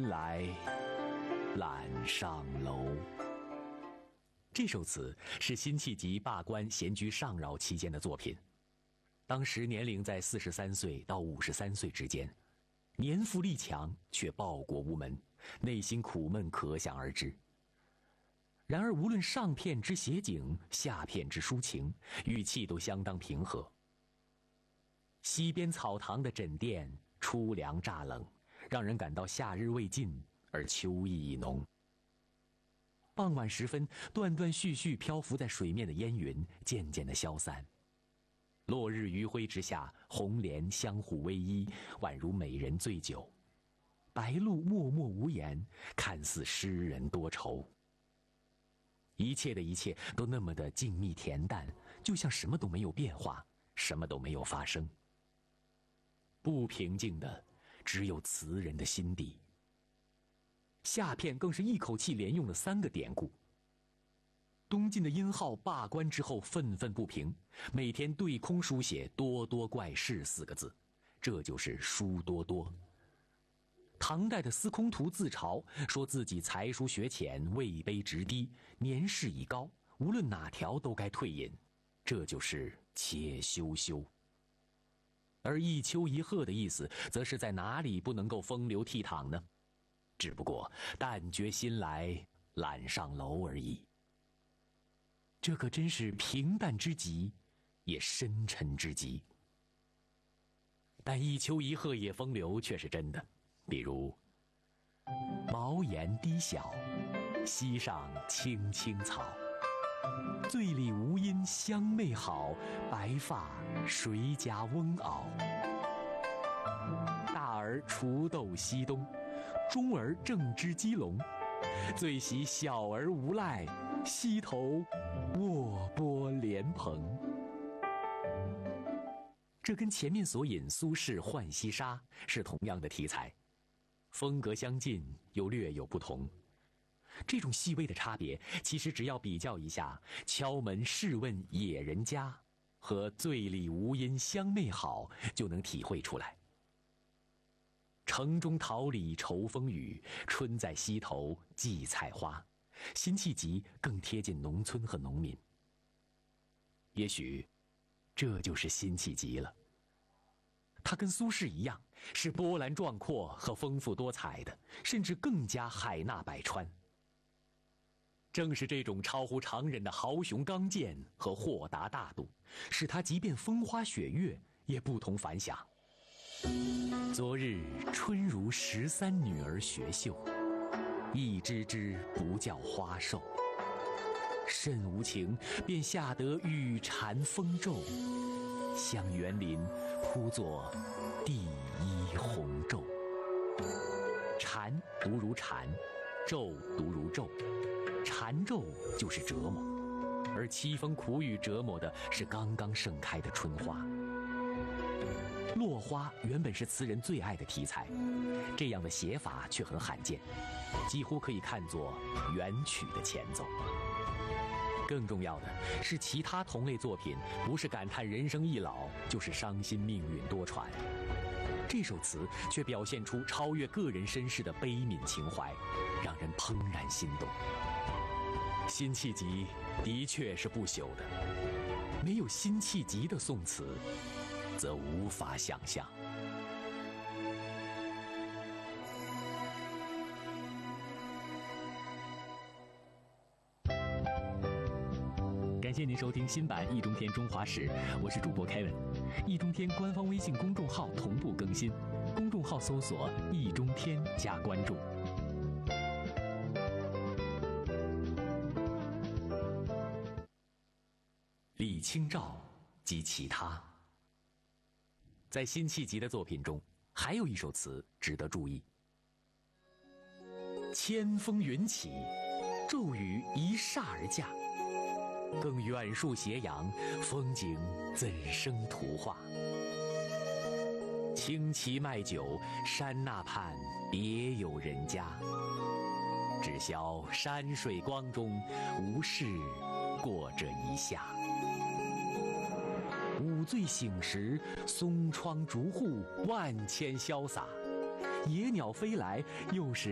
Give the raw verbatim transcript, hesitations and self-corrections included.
心来，揽上楼。这首词是辛弃疾罢官闲居上饶期间的作品，当时年龄在四十三岁到五十三岁之间，年富力强，却报国无门，内心苦闷可想而知。然而无论上片之写景，下片之抒情，语气都相当平和。西边草堂的枕垫，初凉乍冷，让人感到夏日未尽，而秋意已浓。傍晚时分，断断续续漂浮在水面的烟云渐渐地消散，落日余晖之下，红莲相互偎依，宛如美人醉酒。白鹭默默无言，看似诗人多愁。一切的一切都那么的静谧恬淡，就像什么都没有变化，什么都没有发生。不平静的只有词人的心底。下片更是一口气连用了三个典故。东晋的殷浩罢官之后愤愤不平，每天对空书写多多怪事四个字，这就是书多多。唐代的司空图自嘲，说自己才疏学浅，位卑职低，年事已高，无论哪条都该退隐，这就是且休休。而一丘一壑的意思，则是在哪里不能够风流倜傥呢？只不过但觉心来，揽上楼而已。这可真是平淡之极，也深沉之极。但一丘一壑也风流却是真的，比如茅檐低小，溪上青青草，醉里吴音相媚好，白发谁家翁媪。大儿锄豆溪东，中儿正织鸡笼，最喜小儿无赖，溪头卧剥莲蓬。这跟前面所引苏轼《浣溪沙》是同样的题材，风格相近又略有不同。这种细微的差别，其实只要比较一下敲门试问野人家和醉里吴音相媚好，就能体会出来。城中桃李愁风雨，春在溪头荠菜花，辛弃疾更贴近农村和农民。也许这就是辛弃疾了。他跟苏轼一样，是波澜壮阔和丰富多彩的，甚至更加海纳百川。正是这种超乎常人的豪雄刚健和豁达大度，使他即便风花雪月也不同凡响。昨日春如十三女儿学绣，一枝枝不教花瘦。甚无情，便吓得玉蝉风骤，向园林铺作第一红皱。蝉读如蝉，骤读如骤，蝉骤就是折磨，而凄风苦雨折磨的是刚刚盛开的春花。落花原本是词人最爱的题材，这样的写法却很罕见，几乎可以看作原曲的前奏。更重要的是，其他同类作品不是感叹人生易老，就是伤心命运多舛。这首词却表现出超越个人身世的悲悯情怀，让人怦然心动。辛弃疾的确是不朽的，没有辛弃疾的宋词，则无法想象。感谢您收听新版《易中天中华史》，我是主播 Kevin。易中天官方微信公众号同步更新，公众号搜索“易中天”加关注。李清照及其他。在辛弃疾的作品中，还有一首词值得注意：千峰云起，骤雨一霎而下，更远树斜阳，风景怎生图画？轻骑卖酒，山那畔别有人家。只消山水光中，无事过这一夏。午醉醒时，松窗竹户万千潇洒。野鸟飞来，又是